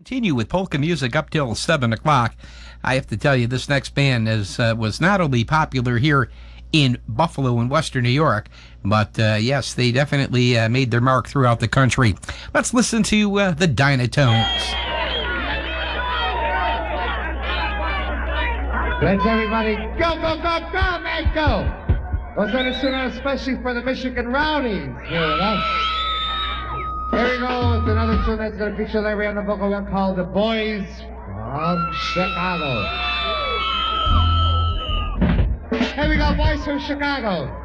Continue with polka music up till 7 o'clock. I have to tell you, this next band was not only popular here in Buffalo and Western New York, but yes, they definitely made their mark throughout the country. Let's listen to the Dynatones. Let's everybody go, go, go, go, man, go! Let's listen especially for the Michigan Rowdies here with us. Here we go with another tune that's going to feature Larry on the vocal one called The Boys from Chicago. Here we go, Boys from Chicago.